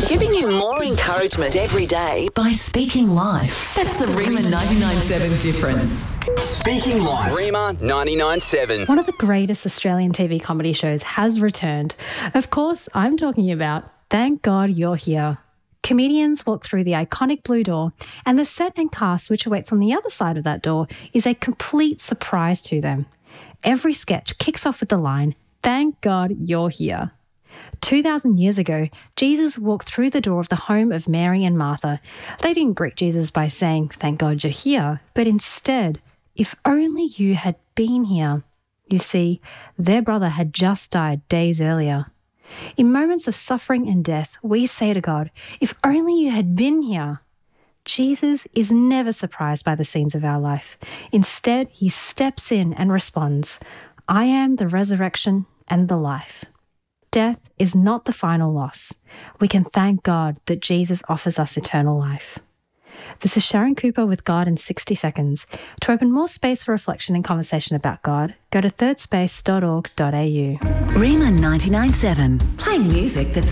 Giving you more encouragement every day by speaking life. That's the Rima 99.7 difference. Speaking Life. Rima 99.7. One of the greatest Australian TV comedy shows has returned. Of course, I'm talking about Thank God You're Here. Comedians walk through the iconic blue door, and the set and cast which awaits on the other side of that door is a complete surprise to them. Every sketch kicks off with the line, "Thank God You're Here." 2,000 years ago, Jesus walked through the door of the home of Mary and Martha. They didn't greet Jesus by saying, "Thank God you're here," but instead, "If only you had been here." You see, their brother had just died days earlier. In moments of suffering and death, we say to God, "If only you had been here." Jesus is never surprised by the scenes of our life. Instead, he steps in and responds, "I am the resurrection and the life." Death is not the final loss. We can thank God that Jesus offers us eternal life. This is Sharon Cooper with God in 60 Seconds. To open more space for reflection and conversation about God, go to thirdspace.org.au. Rima 99.7. Playing music that's